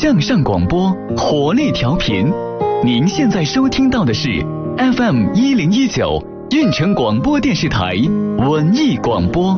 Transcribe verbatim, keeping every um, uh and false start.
向上广播，活力调频。您现在收听到的是 F M 一零一九运城广播电视台文艺广播。